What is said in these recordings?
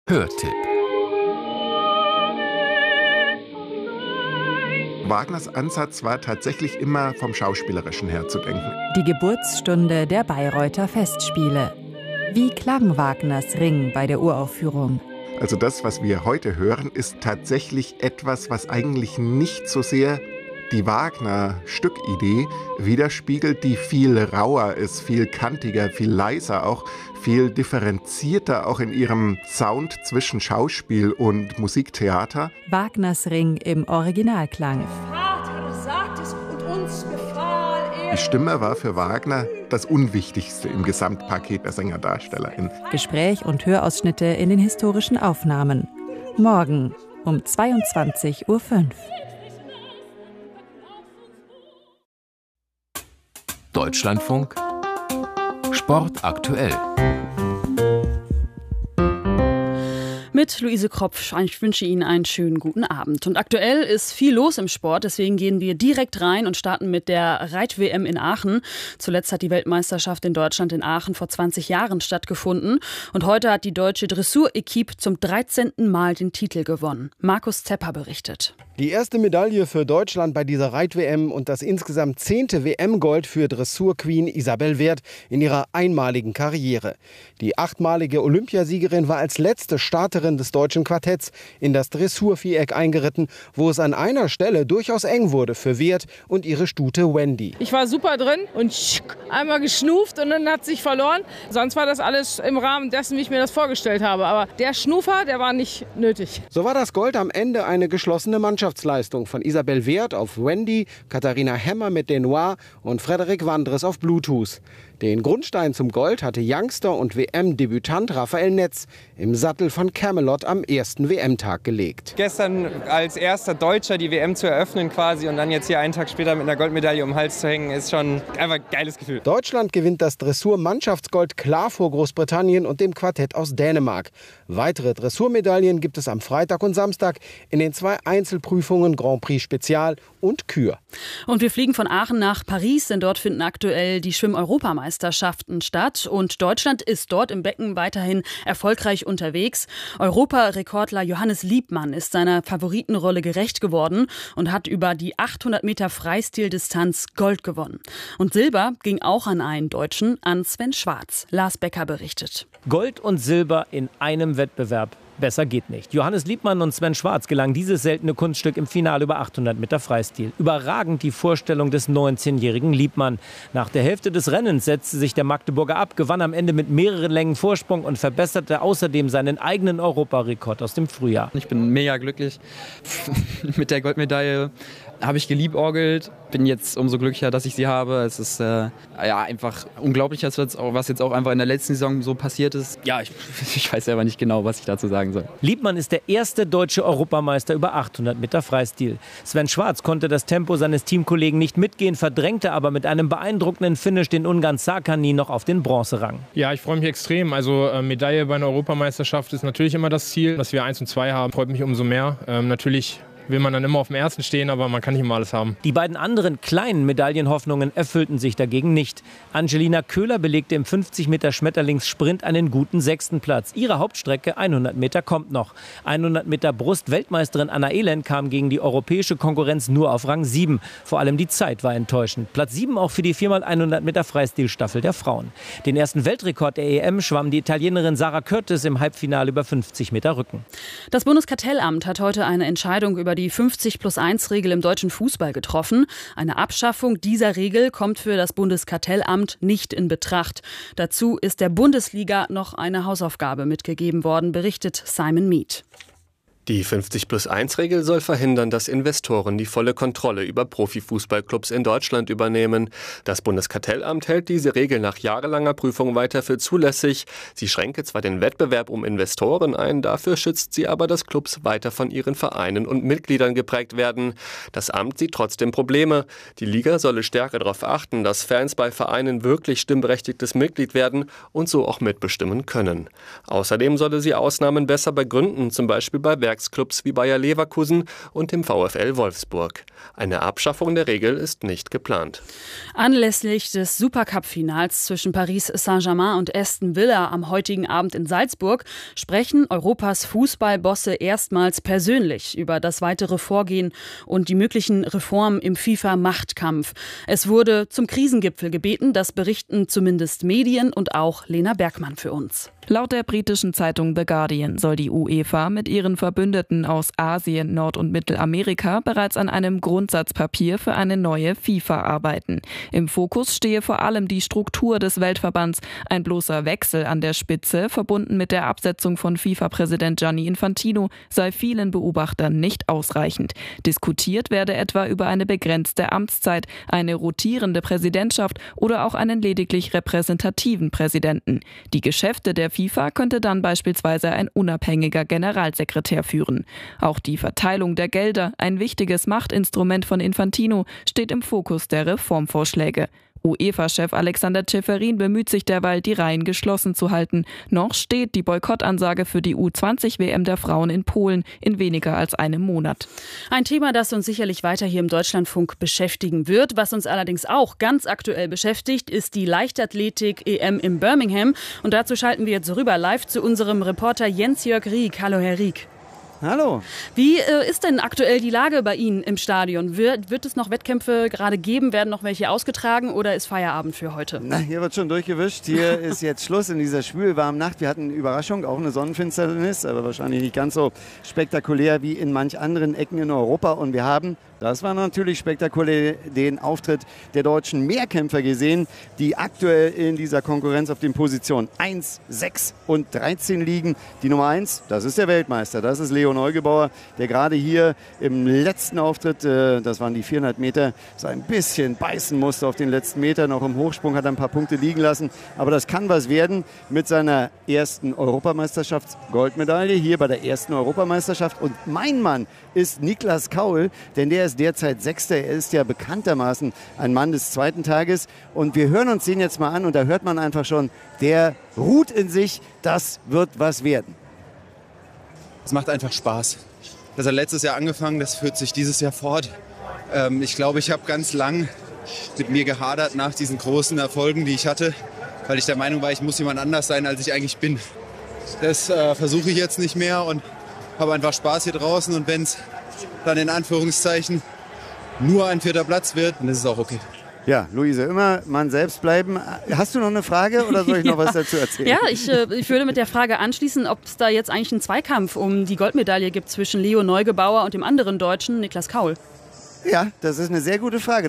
Hörtipp. Wagners Ansatz war tatsächlich immer vom Schauspielerischen her zu denken. Die Geburtsstunde der Bayreuther Festspiele. Wie klang Wagners Ring bei der Uraufführung? Also das, was wir heute hören, ist tatsächlich etwas, was eigentlich nicht so sehr die Wagner-Stückidee widerspiegelt, die viel rauer ist, viel kantiger, viel leiser, auch viel differenzierter, auch in ihrem Sound zwischen Schauspiel und Musiktheater. Wagners Ring im Originalklang. Vater sagt es und uns befahl er. Die Stimme war für Wagner das Unwichtigste im Gesamtpaket der Sänger-Darstellerin. Gespräch und Hörausschnitte in den historischen Aufnahmen. Morgen um 22:05 Uhr. Deutschlandfunk Sport aktuell. Mit Luise Kropf. Ich wünsche Ihnen einen schönen guten Abend. Und aktuell ist viel los im Sport, deswegen gehen wir direkt rein und starten mit der Reit-WM in Aachen. Zuletzt hat die Weltmeisterschaft in Deutschland in Aachen vor 20 Jahren stattgefunden. Und heute hat die deutsche Dressur-Equipe zum 13. Mal den Titel gewonnen. Markus Zepper berichtet. Die erste Medaille für Deutschland bei dieser Reit-WM und das insgesamt 10. WM-Gold für Dressur-Queen Isabel Werth in ihrer einmaligen Karriere. Die 8-malige Olympiasiegerin war als letzte Starterin des deutschen Quartetts in das Dressurviereck eingeritten, wo es an einer Stelle durchaus eng wurde für Werth und ihre Stute Wendy. Ich war super drin und einmal geschnuft und dann hat sich verloren. Sonst war das alles im Rahmen dessen, wie ich mir das vorgestellt habe. Aber der Schnufer, der war nicht nötig. So war das Gold am Ende eine geschlossene Mannschaftsleistung von Isabel Werth auf Wendy, Katharina Hemmer mit Denoir und Frederik Wandres auf Bluetooth. Den Grundstein zum Gold hatte Youngster und WM-Debütant Raphael Netz im Sattel von Camelot am ersten WM-Tag gelegt. Gestern als erster Deutscher die WM zu eröffnen quasi und dann jetzt hier einen Tag später mit einer Goldmedaille um den Hals zu hängen, ist schon einfach ein geiles Gefühl. Deutschland gewinnt das Dressur-Mannschaftsgold klar vor Großbritannien und dem Quartett aus Dänemark. Weitere Dressurmedaillen gibt es am Freitag und Samstag in den 2 Einzelprüfungen Grand Prix Spezial und Kür. Und wir fliegen von Aachen nach Paris, denn dort finden aktuell die Schwimm-Europameisterschaften statt. Und Deutschland ist dort im Becken weiterhin erfolgreich unterwegs. Europarekordler Johannes Liebmann ist seiner Favoritenrolle gerecht geworden und hat über die 800 Meter Freistildistanz Gold gewonnen. Und Silber ging auch an einen Deutschen, an Sven Schwarz. Lars Becker berichtet. Gold und Silber in einem Wettbewerb. Besser geht nicht. Johannes Liebmann und Sven Schwarz gelang dieses seltene Kunststück im Finale über 800 Meter Freistil. Überragend die Vorstellung des 19-jährigen Liebmann. Nach der Hälfte des Rennens setzte sich der Magdeburger ab, gewann am Ende mit mehreren Längen Vorsprung und verbesserte außerdem seinen eigenen Europarekord aus dem Frühjahr. Ich bin mega glücklich mit der Goldmedaille. Habe ich geliebäugelt, bin jetzt umso glücklicher, dass ich sie habe. Es ist einfach unglaublich, was jetzt auch einfach in der letzten Saison so passiert ist. Ja, ich weiß selber nicht genau, was ich dazu sagen soll. Liebmann ist der erste deutsche Europameister über 800 Meter Freistil. Sven Schwarz konnte das Tempo seines Teamkollegen nicht mitgehen, verdrängte aber mit einem beeindruckenden Finish den Ungarn Sarkany noch auf den Bronzerang. Ja, ich freue mich extrem. Also Medaille bei einer Europameisterschaft ist natürlich immer das Ziel. Dass wir 1 und 2 haben, freut mich umso mehr. Natürlich will man dann immer auf dem ersten stehen, aber man kann nicht immer alles haben. Die beiden anderen kleinen Medaillenhoffnungen erfüllten sich dagegen nicht. Angelina Köhler belegte im 50 Meter Schmetterlingssprint einen guten 6. Platz. Ihre Hauptstrecke 100 Meter kommt noch. 100 Meter Brust-Weltmeisterin Anna Elend kam gegen die europäische Konkurrenz nur auf Rang 7. Vor allem die Zeit war enttäuschend. Platz 7 auch für die 4x100 Meter Freistilstaffel der Frauen. Den ersten Weltrekord der EM schwamm die Italienerin Sara Curtis im Halbfinale über 50 Meter Rücken. Das Bundeskartellamt hat heute eine Entscheidung über die 50+1-Regel im deutschen Fußball getroffen. Eine Abschaffung dieser Regel kommt für das Bundeskartellamt nicht in Betracht. Dazu ist der Bundesliga noch eine Hausaufgabe mitgegeben worden, berichtet Simon Mead. Die 50+1-Regel soll verhindern, dass Investoren die volle Kontrolle über Profifußballclubs in Deutschland übernehmen. Das Bundeskartellamt hält diese Regel nach jahrelanger Prüfung weiter für zulässig. Sie schränke zwar den Wettbewerb um Investoren ein, dafür schützt sie aber, dass Clubs weiter von ihren Vereinen und Mitgliedern geprägt werden. Das Amt sieht trotzdem Probleme. Die Liga solle stärker darauf achten, dass Fans bei Vereinen wirklich stimmberechtigtes Mitglied werden und so auch mitbestimmen können. Außerdem solle sie Ausnahmen besser begründen, zum Beispiel bei Handwerksclubs wie Bayer Leverkusen und dem VfL Wolfsburg. Eine Abschaffung der Regel ist nicht geplant. Anlässlich des Supercup-Finals zwischen Paris Saint-Germain und Aston Villa am heutigen Abend in Salzburg sprechen Europas Fußballbosse erstmals persönlich über das weitere Vorgehen und die möglichen Reformen im FIFA-Machtkampf. Es wurde zum Krisengipfel gebeten, das berichten zumindest Medien und auch Lena Bergmann für uns. Laut der britischen Zeitung The Guardian soll die UEFA mit ihren Verbündeten aus Asien, Nord- und Mittelamerika bereits an einem Grundsatzpapier für eine neue FIFA arbeiten. Im Fokus stehe vor allem die Struktur des Weltverbands. Ein bloßer Wechsel an der Spitze, verbunden mit der Absetzung von FIFA-Präsident Gianni Infantino, sei vielen Beobachtern nicht ausreichend. Diskutiert werde etwa über eine begrenzte Amtszeit, eine rotierende Präsidentschaft oder auch einen lediglich repräsentativen Präsidenten. Die Geschäfte der FIFA könnte dann beispielsweise ein unabhängiger Generalsekretär führen. Auch die Verteilung der Gelder, ein wichtiges Machtinstrument von Infantino, steht im Fokus der Reformvorschläge. UEFA-Chef Alexander Ceferin bemüht sich derweil, die Reihen geschlossen zu halten. Noch steht die Boykottansage für die U20-WM der Frauen in Polen in weniger als einem Monat. Ein Thema, das uns sicherlich weiter hier im Deutschlandfunk beschäftigen wird. Was uns allerdings auch ganz aktuell beschäftigt, ist die Leichtathletik-EM in Birmingham. Und dazu schalten wir jetzt rüber live zu unserem Reporter Jens-Jörg Rieck. Hallo, Herr Rieck. Hallo. Wie ist denn aktuell die Lage bei Ihnen im Stadion? Wird es noch Wettkämpfe gerade geben? Werden noch welche ausgetragen oder ist Feierabend für heute? Na, hier wird schon durchgewischt. Hier ist jetzt Schluss in dieser schwülwarmen Nacht. Wir hatten eine Überraschung, auch eine Sonnenfinsternis, aber wahrscheinlich nicht ganz so spektakulär wie in manch anderen Ecken in Europa. Und wir haben, das war natürlich spektakulär, den Auftritt der deutschen Mehrkämpfer gesehen, die aktuell in dieser Konkurrenz auf den Positionen 1, 6 und 13 liegen. Die Nummer 1, das ist der Weltmeister, das ist Leo Neugebauer, der gerade hier im letzten Auftritt, das waren die 400 Meter, so ein bisschen beißen musste auf den letzten Meter. Noch im Hochsprung hat er ein paar Punkte liegen lassen. Aber das kann was werden mit seiner ersten Europameisterschafts-Goldmedaille hier bei der ersten Europameisterschaft. Und mein Mann ist Niklas Kaul, denn der ist derzeit Sechster. Er ist ja bekanntermaßen ein Mann des zweiten Tages. Und wir hören uns den jetzt mal an und da hört man einfach schon, der ruht in sich, das wird was werden. Es macht einfach Spaß. Das hat letztes Jahr angefangen, das führt sich dieses Jahr fort. Ich glaube, ich habe ganz lang mit mir gehadert nach diesen großen Erfolgen, die ich hatte, weil ich der Meinung war, ich muss jemand anders sein, als ich eigentlich bin. Das versuche ich jetzt nicht mehr und habe einfach Spaß hier draußen. Und wenn es dann in Anführungszeichen nur ein 4. Platz wird, dann ist es auch okay. Ja, Luise, immer man selbst bleiben. Hast du noch eine Frage oder soll ich noch was dazu erzählen? Ja, ich würde mit der Frage anschließen, ob es da jetzt eigentlich einen Zweikampf um die Goldmedaille gibt zwischen Leo Neugebauer und dem anderen Deutschen, Niklas Kaul. Ja, das ist eine sehr gute Frage.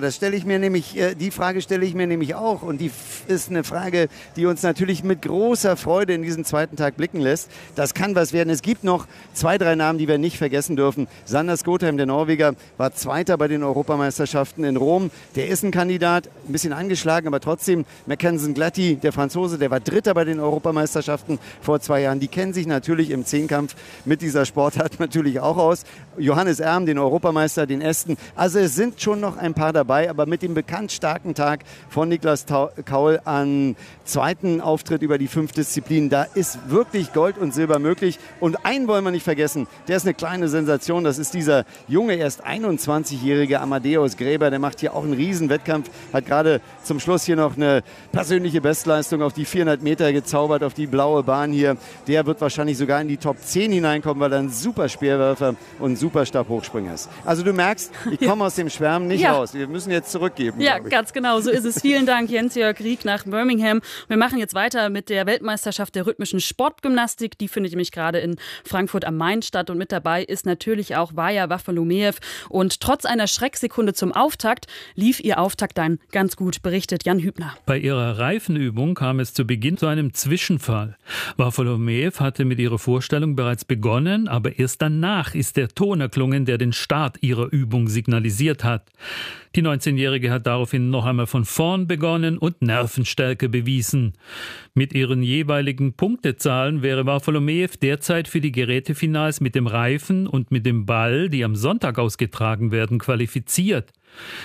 Die Frage stelle ich mir nämlich auch. Und die ist eine Frage, die uns natürlich mit großer Freude in diesen zweiten Tag blicken lässt. Das kann was werden. Es gibt noch 2, 3 Namen, die wir nicht vergessen dürfen. Sander Skotheim, der Norweger, war Zweiter bei den Europameisterschaften in Rom. Der ist ein Kandidat, ein bisschen angeschlagen, aber trotzdem. Mackensen Glatti, der Franzose, der war Dritter bei den Europameisterschaften vor 2 Jahren. Die kennen sich natürlich im Zehnkampf mit dieser Sportart natürlich auch aus. Johannes Erm, den Europameister, den Esten. Also es sind schon noch ein paar dabei, aber mit dem bekannt starken Tag von Niklas Kaul an zweiten Auftritt über die 5 Disziplinen, da ist wirklich Gold und Silber möglich. Und einen wollen wir nicht vergessen, der ist eine kleine Sensation, das ist dieser junge, erst 21-jährige Amadeus Gräber, der macht hier auch einen riesen Wettkampf, hat gerade zum Schluss hier noch eine persönliche Bestleistung auf die 400 Meter gezaubert, auf die blaue Bahn hier. Der wird wahrscheinlich sogar in die Top 10 hineinkommen, weil er ein super Speerwerfer und ein super Stabhochspringer ist. Also du merkst, ich komme aus dem Schwärmen nicht raus. Wir müssen jetzt zurückgeben. Ja, ganz genau, so ist es. Vielen Dank, Jens-Jörg Rieck nach Birmingham. Wir machen jetzt weiter mit der Weltmeisterschaft der rhythmischen Sportgymnastik. Die findet nämlich gerade in Frankfurt am Main statt. Und mit dabei ist natürlich auch Vaja Waffolomiev. Und trotz einer Schrecksekunde zum Auftakt lief ihr Auftakt dann ganz gut, berichtet Jan Hübner. Bei ihrer Reifenübung kam es zu Beginn zu einem Zwischenfall. Waffolomiev hatte mit ihrer Vorstellung bereits begonnen, aber erst danach ist der Ton erklungen, der den Start ihrer Übung signalisiert hat. Die 19-Jährige hat daraufhin noch einmal von vorn begonnen und Nervenstärke bewiesen. Mit ihren jeweiligen Punktezahlen wäre Waffolomiev derzeit für die Gerätefinals mit dem Reifen und mit dem Ball, die am Sonntag ausgetragen werden, qualifiziert.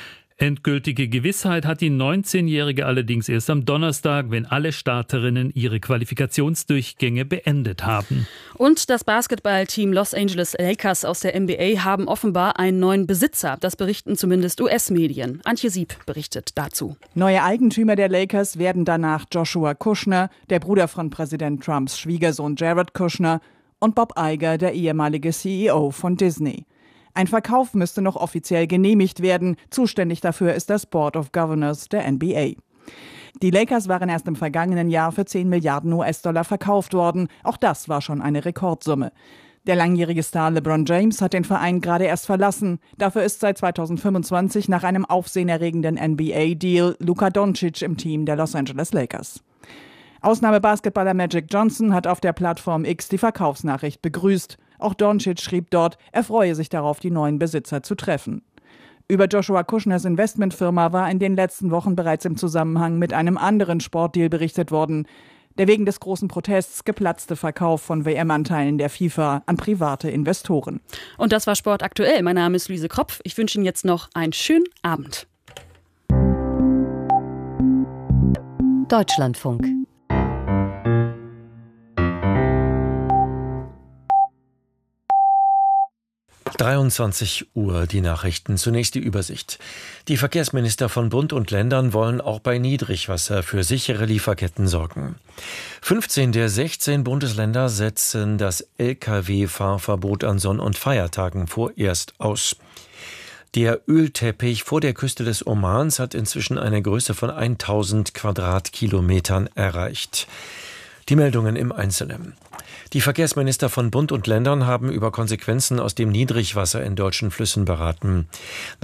Endgültige Gewissheit hat die 19-Jährige allerdings erst am Donnerstag, wenn alle Starterinnen ihre Qualifikationsdurchgänge beendet haben. Und das Basketballteam Los Angeles Lakers aus der NBA haben offenbar einen neuen Besitzer. Das berichten zumindest US-Medien. Antje Sieb berichtet dazu. Neue Eigentümer der Lakers werden danach Joshua Kushner, der Bruder von Präsident Trumps Schwiegersohn Jared Kushner, und Bob Iger, der ehemalige CEO von Disney. Ein Verkauf müsste noch offiziell genehmigt werden. Zuständig dafür ist das Board of Governors der NBA. Die Lakers waren erst im vergangenen Jahr für 10 Milliarden US-Dollar verkauft worden. Auch das war schon eine Rekordsumme. Der langjährige Star LeBron James hat den Verein gerade erst verlassen. Dafür ist seit 2025 nach einem aufsehenerregenden NBA-Deal Luka Doncic im Team der Los Angeles Lakers. Ausnahmebasketballer Magic Johnson hat auf der Plattform X die Verkaufsnachricht begrüßt. Auch Doncic schrieb dort, er freue sich darauf, die neuen Besitzer zu treffen. Über Joshua Kushners Investmentfirma war in den letzten Wochen bereits im Zusammenhang mit einem anderen Sportdeal berichtet worden. Der wegen des großen Protests geplatzte Verkauf von WM-Anteilen der FIFA an private Investoren. Und das war Sport aktuell. Mein Name ist Luise Kropf. Ich wünsche Ihnen jetzt noch einen schönen Abend. Deutschlandfunk. Uhr, die Nachrichten. Zunächst die Übersicht. Die Verkehrsminister von Bund und Ländern wollen auch bei Niedrigwasser für sichere Lieferketten sorgen. 15 der 16 Bundesländer setzen das Lkw-Fahrverbot an Sonn- und Feiertagen vorerst aus. Der Ölteppich vor der Küste des Omans hat inzwischen eine Größe von 1000 Quadratkilometern erreicht. Die Meldungen im Einzelnen. Die Verkehrsminister von Bund und Ländern haben über Konsequenzen aus dem Niedrigwasser in deutschen Flüssen beraten.